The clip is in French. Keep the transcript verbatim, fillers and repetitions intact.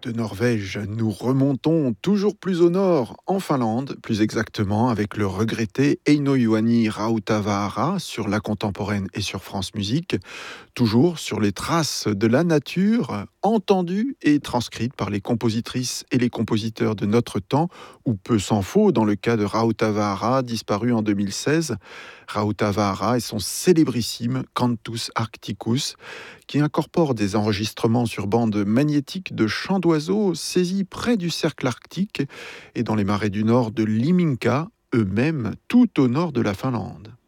De Norvège, nous remontons toujours plus au nord, en Finlande, plus exactement avec le regretté Eino Juhani Rautavaara sur la contemporaine et sur France Musique, toujours sur les traces de la nature, entendues et transcrites par les compositrices et les compositeurs de notre temps, ou peu s'en faut dans le cas de Rautavaara, disparu en deux mille seize. Rautavaara et son célébrissime Cantus Arcticus, qui incorpore des enregistrements sur bande magnétique de chants d'oiseaux saisis près du cercle arctique et dans les marais du nord de Liminka, eux-mêmes tout au nord de la Finlande.